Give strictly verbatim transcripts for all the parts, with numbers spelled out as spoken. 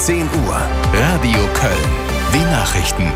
zehn Uhr. Radio Köln. Die Nachrichten.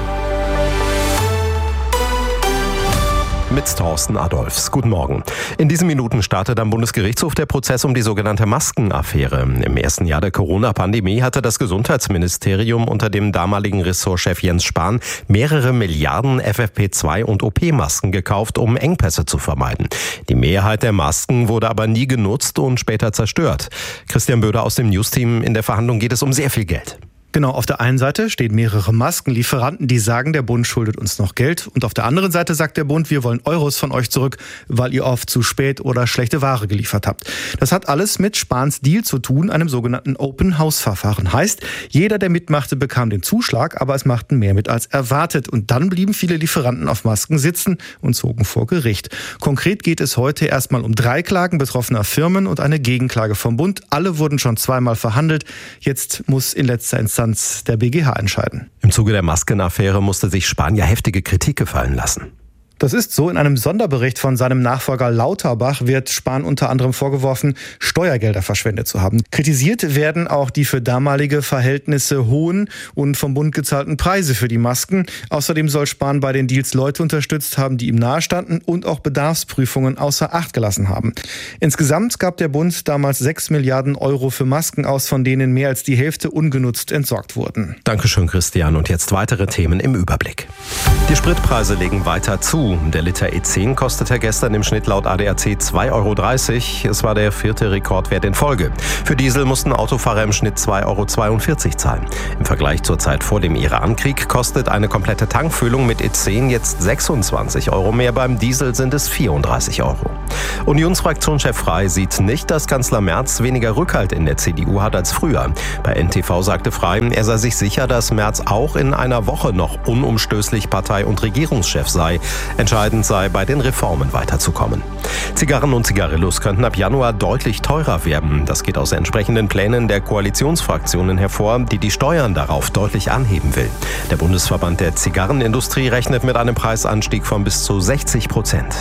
Mit Thorsten Adolfs. Guten Morgen. In diesen Minuten startet am Bundesgerichtshof der Prozess um die sogenannte Maskenaffäre. Im ersten Jahr der Corona-Pandemie hatte das Gesundheitsministerium unter dem damaligen Ressortchef Jens Spahn mehrere Milliarden F F P zwei und O P-Masken gekauft, um Engpässe zu vermeiden. Die Mehrheit der Masken wurde aber nie genutzt und später zerstört. Christian Böder aus dem News-Team: In der Verhandlung geht es um sehr viel Geld. Genau, auf der einen Seite stehen mehrere Maskenlieferanten, die sagen, der Bund schuldet uns noch Geld. Und auf der anderen Seite sagt der Bund, wir wollen Euros von euch zurück, weil ihr oft zu spät oder schlechte Ware geliefert habt. Das hat alles mit Spahns Deal zu tun, einem sogenannten Open-House-Verfahren. Heißt, jeder, der mitmachte, bekam den Zuschlag, aber es machten mehr mit als erwartet. Und dann blieben viele Lieferanten auf Masken sitzen und zogen vor Gericht. Konkret geht es heute erstmal um drei Klagen betroffener Firmen und eine Gegenklage vom Bund. Alle wurden schon zweimal verhandelt. Jetzt muss in letzter Instanz der B G H entscheiden. Im Zuge der Maskenaffäre musste sich Spahn ja heftige Kritik gefallen lassen. Das ist so. In einem Sonderbericht von seinem Nachfolger Lauterbach wird Spahn unter anderem vorgeworfen, Steuergelder verschwendet zu haben. Kritisiert werden auch die für damalige Verhältnisse hohen und vom Bund gezahlten Preise für die Masken. Außerdem soll Spahn bei den Deals Leute unterstützt haben, die ihm nahestanden und auch Bedarfsprüfungen außer Acht gelassen haben. Insgesamt gab der Bund damals sechs Milliarden Euro für Masken aus, von denen mehr als die Hälfte ungenutzt entsorgt wurden. Dankeschön, Christian. Und jetzt weitere Themen im Überblick. Die Spritpreise legen weiter zu. Der Liter E zehn kostete gestern im Schnitt laut A D A C zwei Euro dreißig. Es war der vierte Rekordwert in Folge. Für Diesel mussten Autofahrer im Schnitt zwei Euro zweiundvierzig zahlen. Im Vergleich zur Zeit vor dem Irankrieg kostet eine komplette Tankfüllung mit E zehn jetzt sechsundzwanzig Euro mehr. Beim Diesel sind es vierunddreißig Euro. Unionsfraktionschef Frey sieht nicht, dass Kanzler Merz weniger Rückhalt in der C D U hat als früher. Bei N T V sagte Frey, er sei sich sicher, dass Merz auch in einer Woche noch unumstößlich Partei- und Regierungschef sei. Entscheidend sei, bei den Reformen weiterzukommen. Zigarren und Zigarillos könnten ab Januar deutlich teurer werden. Das geht aus entsprechenden Plänen der Koalitionsfraktionen hervor, die die Steuern darauf deutlich anheben will. Der Bundesverband der Zigarrenindustrie rechnet mit einem Preisanstieg von bis zu sechzig Prozent.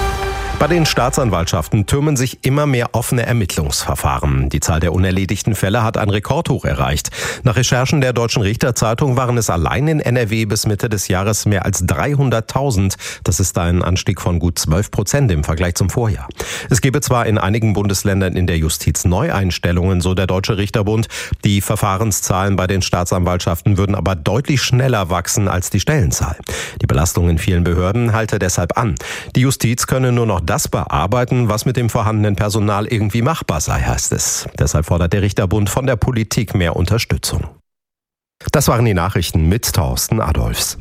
Bei den Staatsanwaltschaften türmen sich immer mehr offene Ermittlungsverfahren. Die Zahl der unerledigten Fälle hat ein Rekordhoch erreicht. Nach Recherchen der Deutschen Richterzeitung waren es allein in N R W bis Mitte des Jahres mehr als dreihunderttausend. Das ist ein Anstieg von gut zwölf Prozent im Vergleich zum Vorjahr. Es gebe zwar in einigen Bundesländern in der Justiz Neueinstellungen, so der Deutsche Richterbund. Die Verfahrenszahlen bei den Staatsanwaltschaften würden aber deutlich schneller wachsen als die Stellenzahl. Die Belastung in vielen Behörden halte deshalb an. Die Justiz könne nur noch das bearbeiten, was mit dem vorhandenen Personal irgendwie machbar sei, heißt es. Deshalb fordert der Richterbund von der Politik mehr Unterstützung. Das waren die Nachrichten mit Thorsten Adolfs.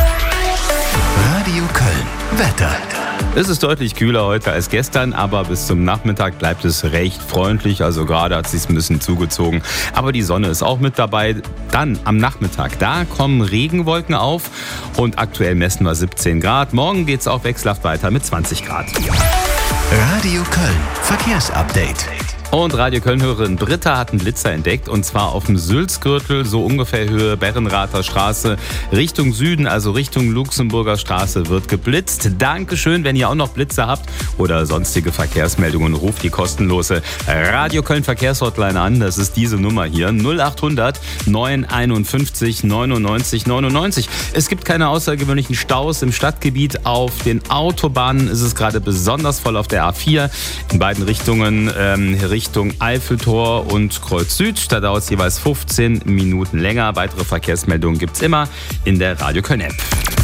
Radio Köln. Wetter. Es ist deutlich kühler heute als gestern, aber bis zum Nachmittag bleibt es recht freundlich. Also gerade hat es sich ein bisschen zugezogen. Aber die Sonne ist auch mit dabei. Dann am Nachmittag, da kommen Regenwolken auf und aktuell messen wir siebzehn Grad. Morgen geht es auch wechselhaft weiter mit zwanzig Grad. Radio Köln. Verkehrsupdate. Und Radio Köln-Hörerin Britta hat einen Blitzer entdeckt, und zwar auf dem Sülzgürtel, so ungefähr Höhe Berrenrather Straße, Richtung Süden, also Richtung Luxemburger Straße wird geblitzt. Dankeschön, wenn ihr auch noch Blitze habt oder sonstige Verkehrsmeldungen, ruft die kostenlose Radio Köln Verkehrshotline an. Das ist diese Nummer hier, null achthundert neunhunderteinundfünfzig neunundneunzig neunundneunzig. Es gibt keine außergewöhnlichen Staus im Stadtgebiet. Auf den Autobahnen ist es gerade besonders voll auf der A vier, in beiden Richtungen, ähm, Richtung Richtung Eiffeltor und Kreuz Süd. Da dauert es jeweils fünfzehn Minuten länger. Weitere Verkehrsmeldungen gibt es immer in der Radio Köln App.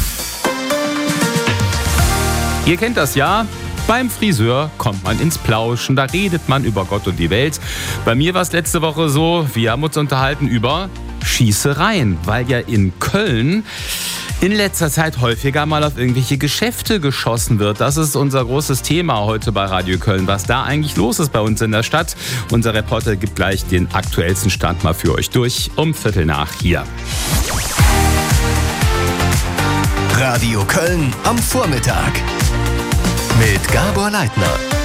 Ihr kennt das ja. Beim Friseur kommt man ins Plauschen, da redet man über Gott und die Welt. Bei mir war es letzte Woche so, wir haben uns unterhalten über Schießereien, weil ja in Köln in letzter Zeit häufiger mal auf irgendwelche Geschäfte geschossen wird. Das ist unser großes Thema heute bei Radio Köln, was da eigentlich los ist bei uns in der Stadt. Unser Reporter gibt gleich den aktuellsten Stand mal für euch durch, um Viertel nach hier. Radio Köln am Vormittag mit Gabor Leitner.